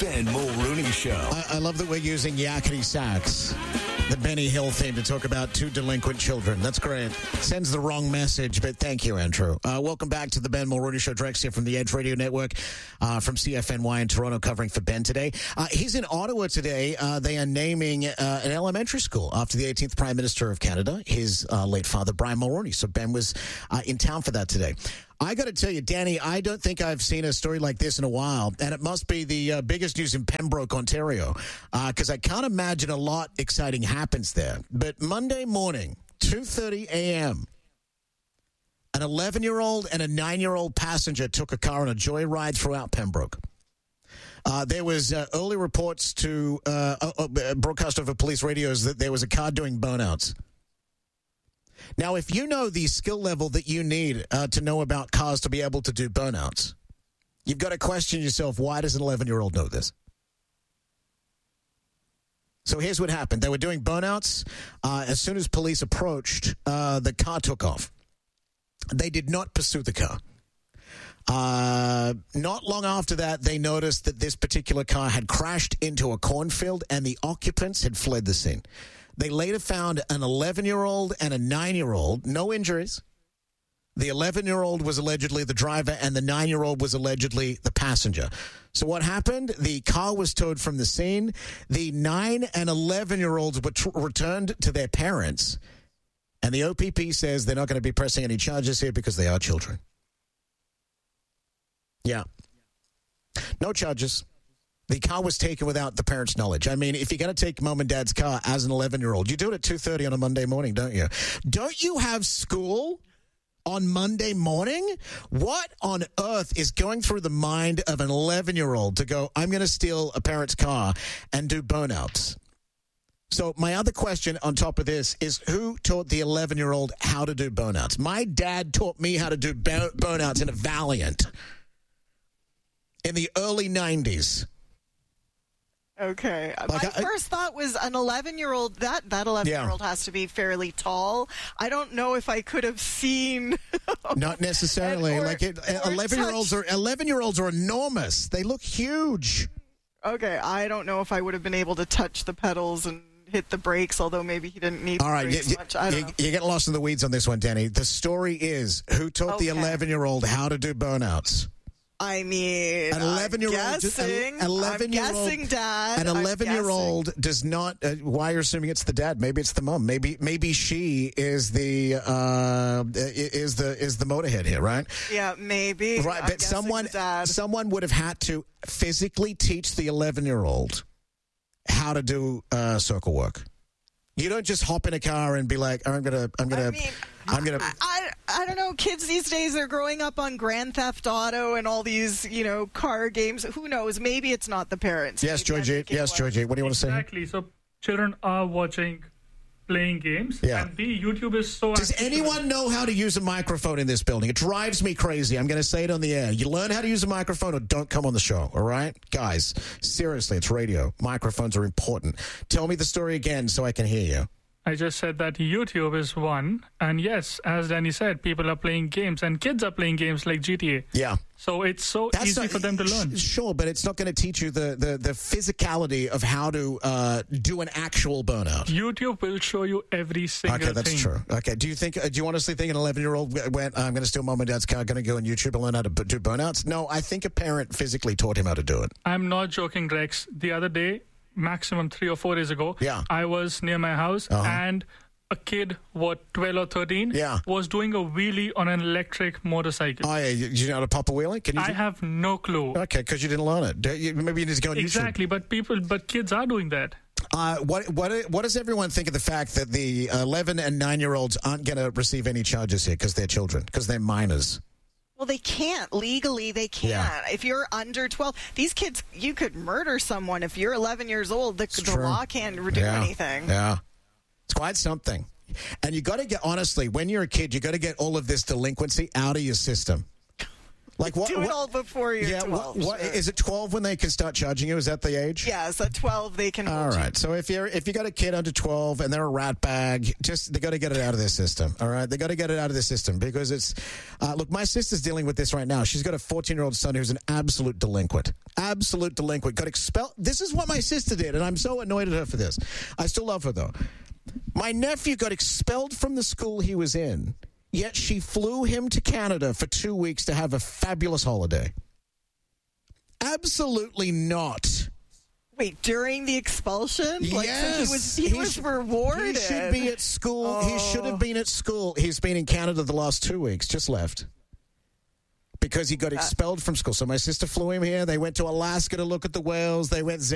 Ben Mulrooney Show. I love that we're using Yakety Sax, the Benny Hill theme, to talk about two delinquent children. That's great. Sends the wrong message, but thank you, Andrew. Welcome back to the Ben Mulrooney Show. Drex here from the Edge Radio Network, from CFNY in Toronto, covering for Ben today. He's in Ottawa today. They are naming an elementary school after the 18th Prime Minister of Canada, his late father, Brian Mulroney. So Ben was in town for that today. I got to tell you, Danny, I don't think I've seen a story like this in a while, and it must be the biggest news in Pembroke, Ontario, because I can't imagine a lot exciting happens there. But Monday morning, 2:30 a.m., an 11-year-old and a 9-year-old passenger took a car on a joyride throughout Pembroke. There was early reports to broadcast over police radios that there was a car doing burnouts. Now, if you know the skill level that you need to know about cars to be able to do burnouts, you've got to question yourself, why does an 11-year-old know this? So here's what happened. They were doing burnouts. As soon as police approached, the car took off. They did not pursue the car. Not long after that, they noticed that this particular car had crashed into a cornfield and the occupants had fled the scene. They later found an 11-year-old and a 9-year-old, no injuries. The 11-year-old was allegedly the driver and the 9-year-old was allegedly the passenger. So what happened? The car was towed from the scene. The 9 and 11-year-olds were returned to their parents. And the OPP says they're not going to be pressing any charges here because they are children. Yeah. No charges. The car was taken without the parents' knowledge. I mean, if you're going to take mom and dad's car as an 11-year-old, you do it at 2:30 on a Monday morning, don't you? Don't you have school on Monday morning? What on earth is going through the mind of an 11-year-old to go, I'm going to steal a parent's car and do burnouts? So my other question on top of this is, who taught the 11-year-old how to do burnouts? My dad taught me how to do burnouts in a Valiant in the early 90s. Okay. My first thought was an 11-year-old. That 11-year-old has to be fairly tall. I don't know if I could have seen. Not necessarily. 11-year-olds are enormous. They look huge. Okay. I don't know if I would have been able to touch the pedals and hit the brakes, although maybe he didn't need the brakes much. I don't know. You're getting lost in the weeds on this one, Danny. The story is, who taught the 11-year-old how to do burnouts? I mean, an 11-year-old. I'm guessing dad. An 11-year-old does not. Why are you assuming it's the dad? Maybe it's the mom. Maybe she is the motorhead here, right? Yeah, maybe. Right, but someone would have had to physically teach the 11-year-old how to do circle work. You don't just hop in a car and be like, I'm gonna. I don't know. Kids these days are growing up on Grand Theft Auto and all these, car games. Who knows? Maybe it's not the parents. Yes, Georgie. Yes, Georgie. What do you want to say? Exactly. So children are playing games. Yeah. And YouTube is so... Does anyone know how to use a microphone in this building? It drives me crazy. I'm going to say it on the air. You learn how to use a microphone or don't come on the show, all right? Guys, seriously, it's radio. Microphones are important. Tell me the story again so I can hear you. I just said that YouTube is one. And yes, as Danny said, people are playing games and kids are playing games like GTA. Yeah. So it's so easy for them to learn. Sure, but it's not going to teach you the physicality of how to do an actual burnout. YouTube will show you every single thing. Okay, that's true. Okay, do you honestly think an 11-year-old went, I'm going to steal mom and dad's car, going to go on YouTube and learn how to do burnouts? No, I think a parent physically taught him how to do it. I'm not joking, Rex. The other day, maximum 3 or 4 days ago, I was near my house and a kid, 12 or 13, was doing a wheelie on an electric motorcycle. Oh, yeah. You know how to pop a wheelie? I have no clue. Okay, because you didn't learn it. Maybe you need to go on YouTube. Exactly, but kids are doing that. What does everyone think of the fact that the 11 and 9-year-olds aren't going to receive any charges here because they're children, because they're minors? Well, they can't. Legally, they can't. Yeah. If you're under 12, these kids, you could murder someone. If you're 11 years old, the law can't do anything. Yeah. It's quite something. And you got to get, honestly, when you're a kid, you got to get all of this delinquency out of your system. Like what? Do it all before you're 12. What, is it 12 when they can start charging you? Is that the age? Yes, at 12 they can. All right. So if you got a kid under 12 and they're a rat bag, they got to get it out of their system. All right, they got to get it out of their system because it's. Look, my sister's dealing with this right now. She's got a 14-year-old son who's an absolute delinquent. Absolute delinquent. Got expelled. This is what my sister did, and I'm so annoyed at her for this. I still love her though. My nephew got expelled from the school he was in. Yet she flew him to Canada for 2 weeks to have a fabulous holiday. Absolutely not. Wait, during the expulsion? Yes. So he was rewarded. He should be at school. Oh. He should have been at school. He's been in Canada the last 2 weeks, just left. Because he got expelled from school. So my sister flew him here. They went to Alaska to look at the whales. They went